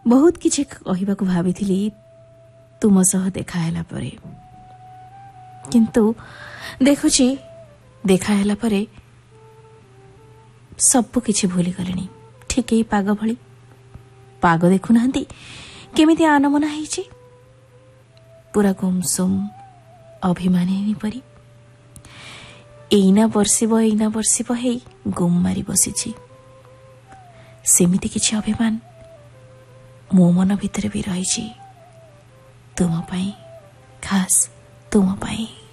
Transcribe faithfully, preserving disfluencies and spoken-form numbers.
बहुत किछि कहिबाकु भाबिथिली तुम सह देखा हैला परे, किंतु देखुछि देखा हैला परे सब किछि भूली गलिनी। ठीक एई पाग भली पाग देखु नाहंती केमिति आनमना ହେଇଛି, पूरा गुमसुम अभिमानिनी परी। एइना बर्षिब एइना बर्षिब हेई गुम मारी बसिछि। सेमिति किछि अभिमान मो मन भितर भी रहिछि, तुम पाई, खास तुम पाई।